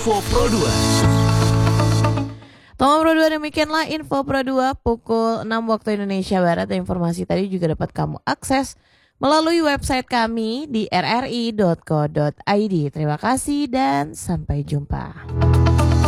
Info Pro 2. Toma Pro 2, demikianlah Info Pro 2 pukul 6 waktu Indonesia Barat. Informasi tadi juga dapat kamu akses melalui website kami di rri.co.id. Terima kasih dan sampai jumpa.